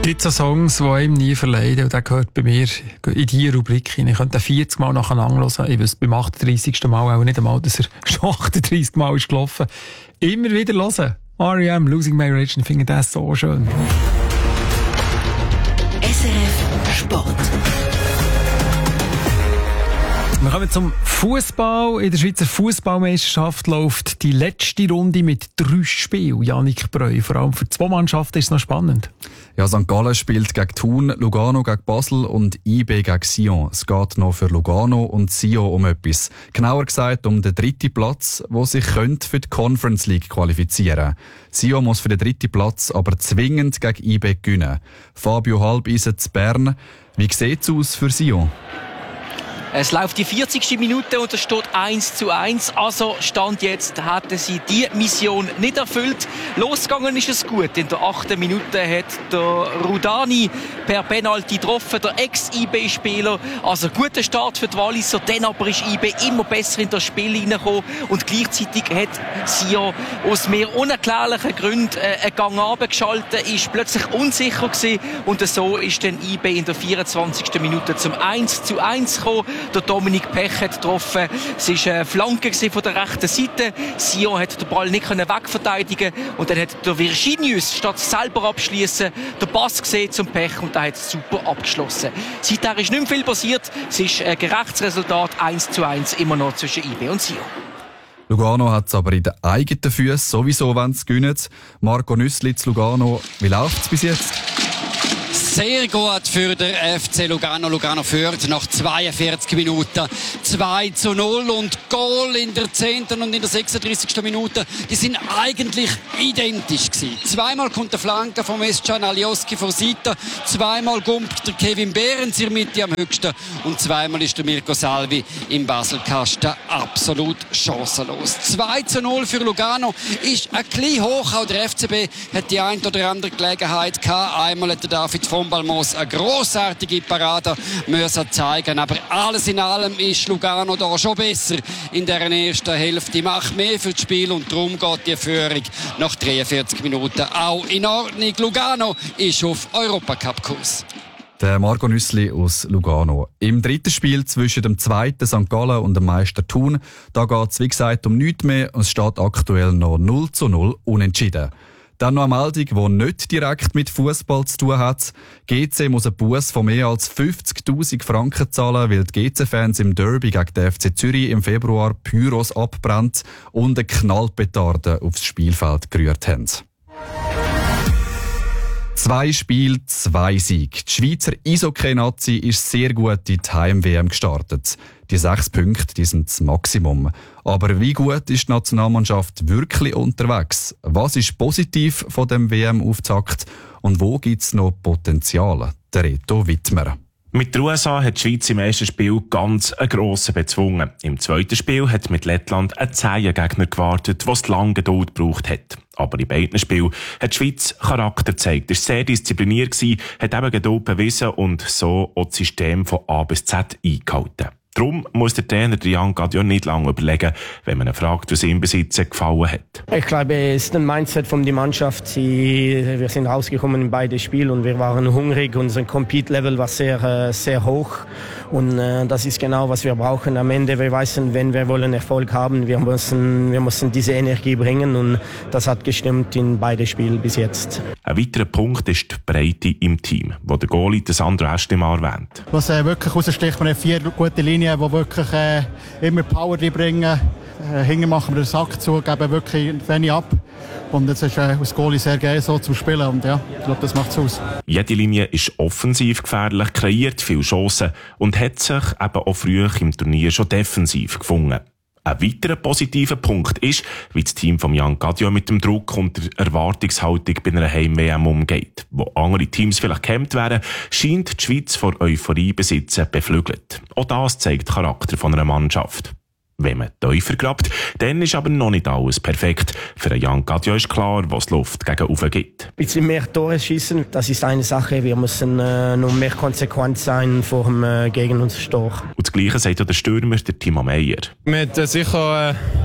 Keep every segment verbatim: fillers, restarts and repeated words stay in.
Gibt es so Songs, die einem nie verleiden, und der gehört bei mir in diese Rubrik hinein. Ich könnte vierzig Mal nacheinander hören. Ich wüsste beim achtunddreissigsten Mal auch nicht einmal, dass er schon achtunddreissig Mal ist gelaufen. Immer wieder hören. R E M, Losing My Religion, ich finde das so schön. S R F Sport. Wir kommen zum Fußball. In der Schweizer Fußballmeisterschaft läuft die letzte Runde mit drei Spielen. Jannik Breu, vor allem für zwei Mannschaften ist es noch spannend. Ja, Sankt Gallen spielt gegen Thun, Lugano gegen Basel und I B gegen Sion. Es geht noch für Lugano und Sion um etwas. Genauer gesagt um den dritten Platz, wo sich könnte für die Conference League qualifizieren. Sion muss für den dritten Platz aber zwingend gegen I B gewinnen. Fabio Halbeisen zu Bern. Wie sieht es aus für Sion? Es läuft die vierzigste Minute und es steht eins zu eins. Also Stand jetzt hatten sie die Mission nicht erfüllt. Losgegangen ist es gut. In der achten Minute hat der Rudani per Penalty getroffen, der Ex-I B-Spieler. Also guter Start für die Walliser. Dann aber ist I B immer besser in das Spiel hineingekommen. Und gleichzeitig hat Sion aus mehr unerklärlichen Gründen einen Gang runtergeschaltet, ist plötzlich unsicher gewesen. Und so ist dann I B in der vierundzwanzigsten Minute zum eins zu eins gekommen. Der Dominik Pech hat getroffen. Es war eine Flanke von der rechten Seite. Sion hat den Ball nicht wegverteidigen können. Und dann hat der Virginius, statt selber abschließen, den Pass gesehen zum Pech und der hat super abgeschlossen. Seither ist nicht mehr viel passiert. Es ist ein gerechtes Resultat, eins zu eins, immer noch zwischen I B und Sion. Lugano hat es aber in den eigenen Füßen sowieso, wenn sie gewinnen. Marco Nüssli zu Lugano. Wie läuft es bis jetzt? Sehr gut für den F C Lugano. Lugano führt nach zweiundvierzig Minuten zwei zu null und Goal in der zehnten und in der sechsunddreissigsten Minute. Die sind eigentlich identisch gewesen. Zweimal kommt der Flanke vom Mescan Alioski vor Seite, zweimal kommt der Kevin Behrens in der Mitte am höchsten und zweimal ist der Mirko Salvi im Baselkasten absolut chancenlos. zwei zu null für Lugano ist ein bisschen hoch. Auch der F C B hat die ein oder andere Gelegenheit gehabt. Einmal hat der David von Balmos eine grossartige Parade müssen zeigen. Aber alles in allem ist Lugano da schon besser in der ersten Hälfte. Macht mehr für das Spiel und darum geht die Führung nach dreiundvierzig Minuten auch in Ordnung. Lugano ist auf Europacup-Kurs. Der Marco Nüssli aus Lugano. Im dritten Spiel zwischen dem zweiten Sankt Gallen und dem Meister Thun, da geht es wie gesagt um nichts mehr und es steht aktuell noch null zu null unentschieden. Dann noch eine Meldung, die nicht direkt mit Fußball zu tun hat. G C muss einen Buss von mehr als fünfzigtausend Franken zahlen, weil die G C-Fans im Derby gegen den F C Zürich im Februar Pyros abbrennt und eine Knallpetarde aufs Spielfeld gerührt haben. Zwei Spiele, zwei Siege. Die Schweizer Eishockey-Nazi ist sehr gut in die Heim-W M gestartet. Die sechs Punkte, die sind das Maximum. Aber wie gut ist die Nationalmannschaft wirklich unterwegs? Was ist positiv von dem W M-Auftakt? Und wo gibt es noch Potenzial? Der Reto Wittmer. Mit der U S A hat die Schweiz im ersten Spiel ganz einen grossen bezwungen. Im zweiten Spiel hat mit Lettland ein zäher Gegner gewartet, der lange Geduld gebraucht hat. Aber in beiden Spielen hat die Schweiz Charakter gezeigt, ist sehr diszipliniert gewesen, hat eben Geduld bewiesen und so auch das System von A bis Z eingehalten. Darum muss der Trainer Jan Gadiol nicht lange überlegen, wenn man ihn fragt, was ihm bis jetzt gefallen hat. Ich glaube, es ist ein Mindset von der Mannschaft. Sie, wir sind rausgekommen in beide Spiele und wir waren hungrig. Unser Compete-Level war sehr, sehr hoch. Und äh, das ist genau, was wir brauchen. Am Ende, wir wissen, wenn wir wollen Erfolg haben, wir müssen, wir müssen diese Energie bringen. Und das hat gestimmt in beide Spiele bis jetzt. Ein weiterer Punkt ist die Breite im Team, wo der Goalie Sandro Estimar erwähnt. Was äh, wirklich raussticht, wir haben vier gute Linien, die wirklich äh, immer Power bringen. Äh, hinten machen wir den Sack zu, geben wirklich wenig ab. Und jetzt ist äh, als Goalie sehr geil so zum Spielen. Und ja, ich glaube, das macht es aus. Jede Linie ist offensiv gefährlich, kreiert viele Chancen und hat sich eben auch früher im Turnier schon defensiv gefunden. Ein weiterer positiver Punkt ist, wie das Team von Jan Gadiol mit dem Druck und der Erwartungshaltung bei einer Heim-W M umgeht. Wo andere Teams vielleicht gehemmt wären, scheint die Schweiz vor Euphorie besitzen beflügelt. Auch das zeigt den Charakter von einer Mannschaft. Wenn man tiefer grabt, dann ist aber noch nicht alles perfekt. Für Jan Gadiol ist klar, was die Luft gegen oben gibt. Ein bisschen mehr Tore schießen, das ist eine Sache. Wir müssen äh, noch mehr konsequent sein vor dem, äh, gegen uns Tor. Und das Gleiche sagt auch der Stürmer, der Timo Meyer. Wir haben sicher äh,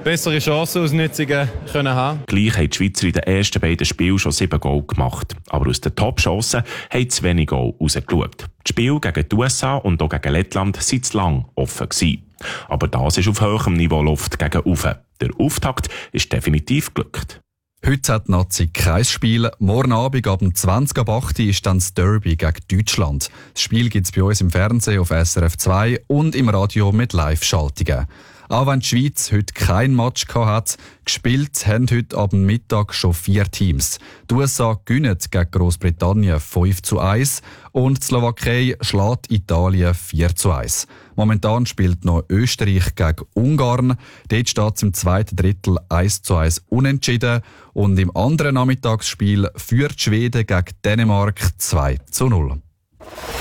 bessere Chancenausnutzungen können haben. Gleich haben die Schweizer in den ersten beiden Spielen schon sieben Goal gemacht. Aber aus den Top-Chancen haben zu wenig Goal rausgeschaut. Die Spiele gegen die U S A und auch gegen Lettland waren zu lang offen gewesen. Aber das ist auf hohem Niveau Luft gegen Ufe. Der Auftakt ist definitiv glückt. Heute hat die Nazi kein Spiel. Morgen Abend ab zwanzig ab acht ist dann das Derby gegen Deutschland. Das Spiel gibt es bei uns im Fernsehen auf S R F zwei und im Radio mit Live-Schaltungen. Auch wenn die Schweiz heute kein Match hat, gespielt haben heute ab Mittag schon vier Teams. Die U S A gewinnen gegen Großbritannien fünf zu eins und die Slowakei schlägt Italien vier zu eins. Momentan spielt noch Österreich gegen Ungarn. Dort steht es im zweiten Drittel eins zu eins unentschieden. Und im anderen Nachmittagsspiel führt Schweden gegen Dänemark zwei zu null.